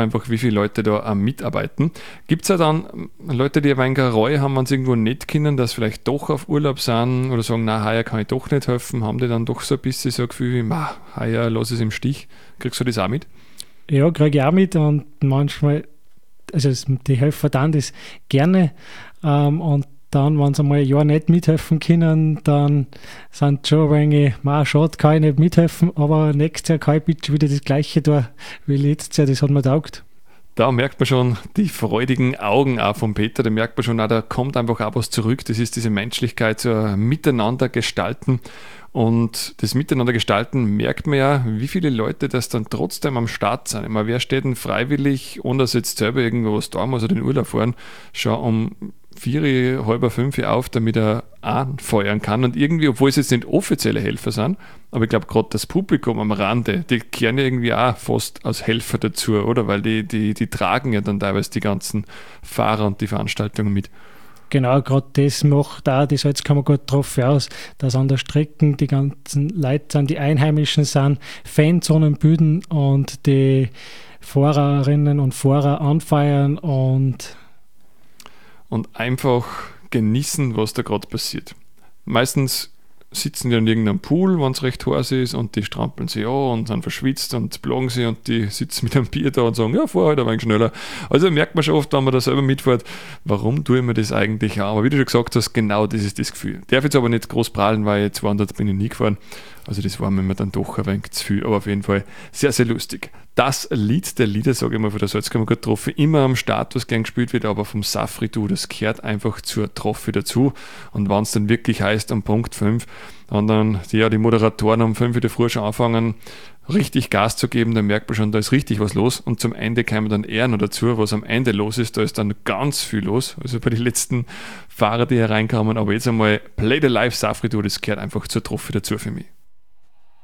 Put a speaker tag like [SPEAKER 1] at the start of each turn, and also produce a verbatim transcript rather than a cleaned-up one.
[SPEAKER 1] einfach, wie viele Leute da auch mitarbeiten. Gibt es ja dann Leute, die ein wenig eine Reue haben, wenn sie irgendwo nicht können, dass vielleicht doch auf Urlaub sind oder sagen, na, heuer kann ich doch nicht helfen, haben die dann doch so ein bisschen so ein Gefühl wie, ma, heuer lass es im Stich. Kriegst du das auch mit?
[SPEAKER 2] Ja, kriege ich auch mit und manchmal, also das, die helfen dann das gerne ähm, und dann, wenn sie einmal ein Jahr nicht mithelfen können, dann sind schon ein wenig, ma, schade, kann ich nicht mithelfen, aber nächstes Jahr kann ich bitte wieder das Gleiche tun wie letztes Jahr, das hat mir taugt.
[SPEAKER 1] Da merkt man schon die freudigen Augen auch von Peter, da merkt man schon auch, da kommt einfach auch was zurück, das ist diese Menschlichkeit, so ein Miteinander gestalten. Und das Miteinander gestalten merkt man ja, wie viele Leute das dann trotzdem am Start sind. Ich meine, wer steht denn freiwillig, ohne dass jetzt selber irgendwo was da muss oder in Urlaub fahren, schon um vier, halb fünf auf, damit er anfeuern kann. Und irgendwie, obwohl es jetzt nicht offizielle Helfer sind, aber ich glaube gerade das Publikum am Rande, die kehren ja irgendwie auch fast als Helfer dazu, oder? Weil die, die, die tragen ja dann teilweise die ganzen Fahrer und die Veranstaltungen mit.
[SPEAKER 2] Genau, gerade das macht auch die Salzkammergut-Trophy aus, dass an der Strecke die ganzen Leute sind, die Einheimischen sind, Fanzonen bilden und die Fahrerinnen und Fahrer anfeiern und
[SPEAKER 1] und einfach genießen, was da gerade passiert. Meistens sitzen die an irgendeinem Pool, wenn es recht heiß ist, und die strampeln sich an und sind verschwitzt und plagen sich und die sitzen mit einem Bier da und sagen, ja, fahr halt ein wenig schneller. Also merkt man schon oft, wenn man da selber mitfährt, warum tue ich mir das eigentlich an? Aber wie du schon gesagt hast, genau das ist das Gefühl. Darf jetzt aber nicht groß prahlen, weil jetzt wandert bin ich nie gefahren. Also das war mir dann doch ein wenig zu viel, aber auf jeden Fall sehr, sehr lustig. Das Lied der Lieder, sage ich mal, von der Salzkammergut-Trophy, immer am Start, was gern gespielt wird, aber vom Safri Du, das gehört einfach zur Trophy dazu. Und wenn es dann wirklich heißt, am Punkt fünf, und dann ja, die Moderatoren um fünf in der Früh schon anfangen, richtig Gas zu geben, dann merkt man schon, da ist richtig was los. Und zum Ende kommen dann eher noch dazu, was am Ende los ist. Da ist dann ganz viel los. Also bei den letzten Fahrern, die hereinkamen. Aber jetzt einmal Play the Live Safri Du, das gehört einfach zur Trophy dazu für mich.